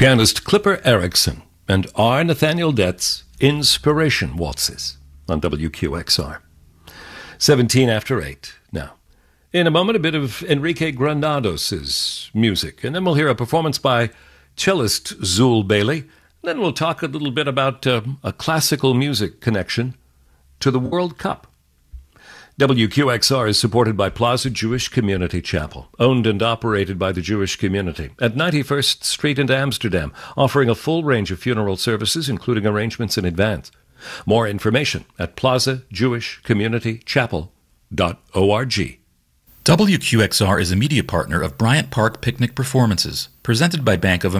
Pianist Clipper Erickson and R. Nathaniel Detz, Inspiration Waltzes on WQXR. 17 after 8 now. In a moment, a bit of Enrique Granados' music, and then we'll hear a performance by cellist Zul Bailey. Then we'll talk a little bit about a classical music connection to the World Cup. WQXR is supported by Plaza Jewish Community Chapel, owned and operated by the Jewish community at 91st Street in Amsterdam, offering a full range of funeral services, including arrangements in advance. More information at plazajewishcommunitychapel.org. WQXR is a media partner of Bryant Park Picnic Performances, presented by Bank of America.